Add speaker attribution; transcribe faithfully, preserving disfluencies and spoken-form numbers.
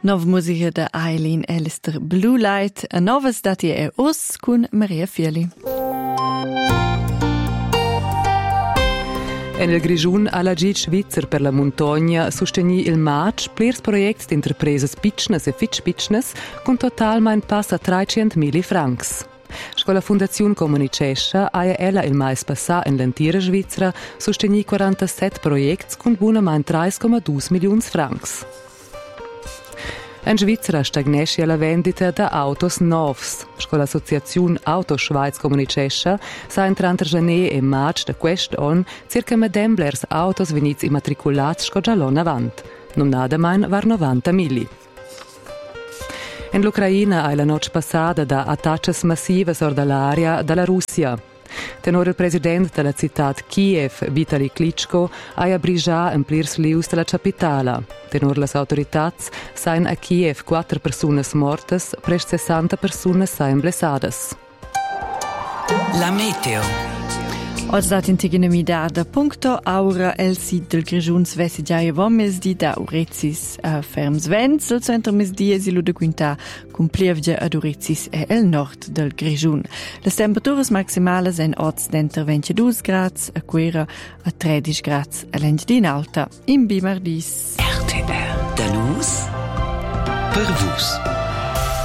Speaker 1: Nova musica da Eileen Alistair Blue Light, a novas dati e os con Maria Fieli.
Speaker 2: En il Grischun alla Git Svizzer per la montagna sosteni il match plirs projects d'interpreses pitchnes e fitch pitchnes con totalmein passa trecentomila francs. Scola Fundazione Comunicescia ha ella il mais passà in l'intera Svizzera sosteni quarantasette projects con buonamain tre komma due milioni francs. In Svizzera stagnesce la vendita da autos novs. Con l'associazione Auto Schweiz Comunicescia sa entrante janeiro e maggio da quest'anno circa medemblers autos venits immatriculati sco già l'anno avant. Non nada main var novantamila. In l'Ucraina ha la notte passata da attacchi massivi sorda l'area dalla Russia. Tenor il presidente della città Kiev, Vitali Klitschko, ha abbrigiato in plirs lius della capitale. Tenor le autorità, sain a Kiev quattro persone morte, pres sessanta persone sain blessadas.
Speaker 3: La meteo.
Speaker 1: Als dat in tigenomidada punto aura el sit del Grischun svessi già e vomes di da urezis a ferms vents, al centro mes dies ilu de quinta cum plievgia ad urezis e el nord del Grischun. Las temperaturas maximales en oz denter ventidue grads, a quera a tredici grads, a l'engedin alta, in bimardis.
Speaker 3: R T R, Danus, per vus.